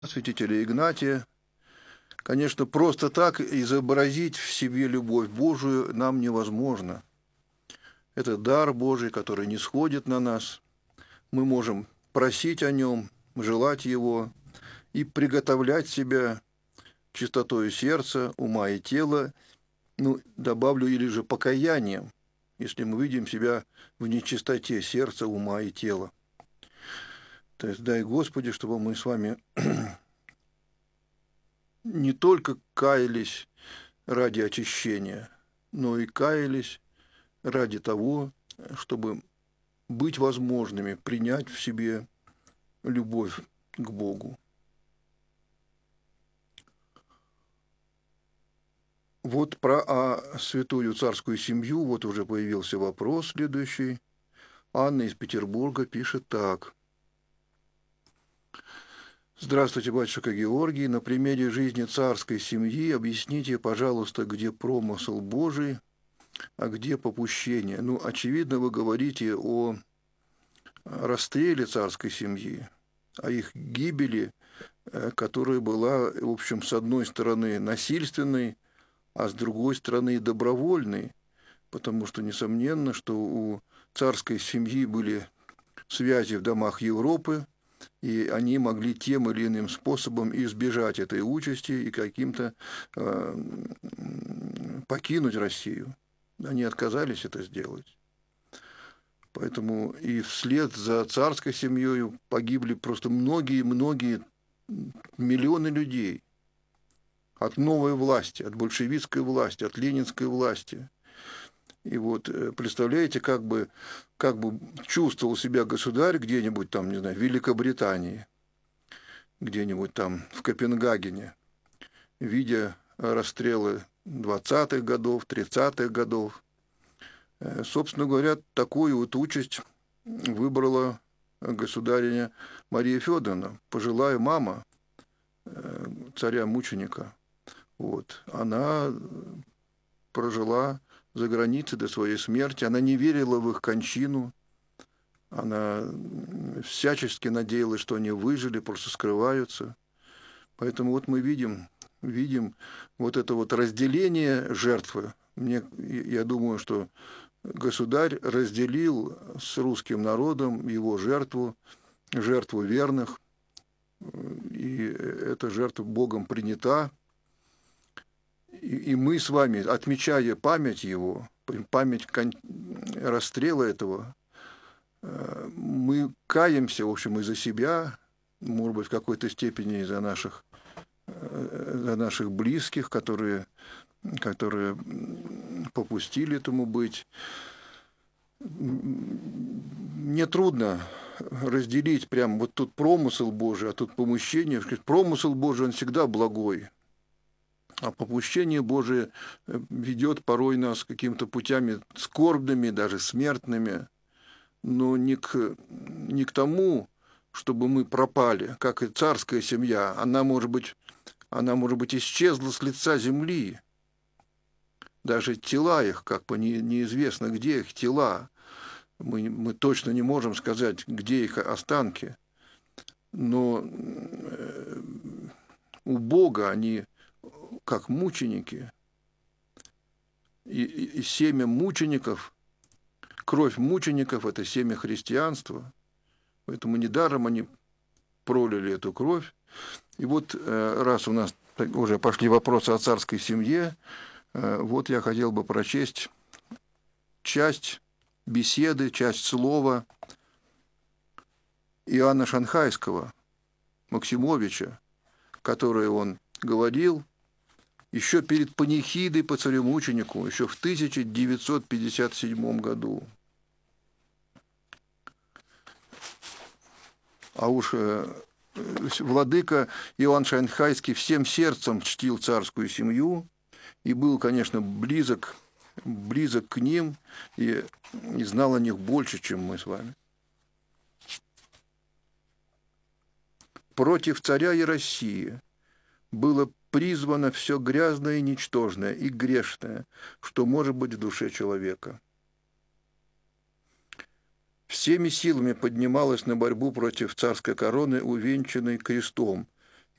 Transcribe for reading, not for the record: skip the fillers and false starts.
Святителя Игнатия. Конечно, просто так изобразить в себе любовь Божию нам невозможно. Это дар Божий, который не сходит на нас. Мы можем просить о нем, желать его и приготовлять себя чистотою сердца, ума и тела, добавлю, или же покаянием, если мы видим себя в нечистоте сердца, ума и тела. То есть дай Господи, чтобы мы с вами не только каялись ради очищения, но и каялись ради того, чтобы быть возможными принять в себе любовь к Богу. Вот про святую царскую семью вот уже появился вопрос следующий. Анна из Петербурга пишет так. Здравствуйте, батюшка Георгий. На примере жизни царской семьи объясните, пожалуйста, где промысл Божий, а где попущение. Очевидно, вы говорите о расстреле царской семьи, о их гибели, которая была, в общем, с одной стороны насильственной, а с другой стороны добровольной, потому что, несомненно, что у царской семьи были связи в домах Европы, и они могли тем или иным способом избежать этой участи и каким-то покинуть Россию. Они отказались это сделать. Поэтому и вслед за царской семьей погибли просто многие-многие миллионы людей от новой власти, от большевистской власти, от ленинской власти. И вот представляете, как бы чувствовал себя государь где-нибудь там, не знаю, в Великобритании, где-нибудь там в Копенгагене, видя расстрелы 20-х годов, 30-х годов. Собственно говоря, такую вот участь выбрала государиня Мария Федоровна, пожилая мама царя-мученика. Вот. Она прожила за границей до своей смерти, она не верила в их кончину, она всячески надеялась, что они выжили, просто скрываются. Поэтому вот мы видим вот это вот разделение жертвы. Я думаю, что государь разделил с русским народом его жертву верных, и эта жертва Богом принята. И мы с вами, отмечая память его, память расстрела этого, мы каемся, в общем, и за себя, может быть, в какой-то степени за наших близких, которые попустили этому быть. Мне трудно разделить прям вот тут промысел Божий, а тут помыщение. Промысел Божий, он всегда благой. А попущение Божие ведет порой нас какими-то путями скорбными, даже смертными, но не к тому, чтобы мы пропали, как и царская семья. Она, может быть, исчезла с лица земли. Даже тела их, как бы неизвестно, где их тела. Мы точно не можем сказать, где их останки. Но у Бога они как мученики. И семя мучеников, кровь мучеников – это семя христианства. Поэтому недаром они пролили эту кровь. И вот раз у нас уже пошли вопросы о царской семье, вот я хотел бы прочесть часть беседы, часть слова Иоанна Шанхайского, Максимовича, которое он говорил еще перед панихидой по царю-мученику, еще в 1957 году. А уж владыка Иоанн Шанхайский всем сердцем чтил царскую семью и был, конечно, близок к ним и знал о них больше, чем мы с вами. Против царя и России было призвано все грязное и ничтожное и грешное, что может быть в душе человека. Всеми силами поднималась на борьбу против царской короны, увенчанной крестом,